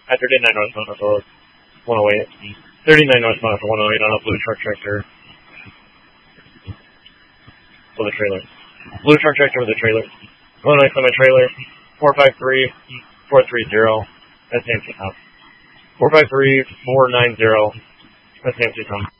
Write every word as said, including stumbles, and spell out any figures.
At thirty-nine northbound for one oh eight. thirty-nine northbound for one oh eight on a blue truck tractor. With a trailer. Blue truck tractor with a trailer. one oh eight semi trailer. four five three, four three zero. That's the empty top. four five three, four nine zero. That's the empty top.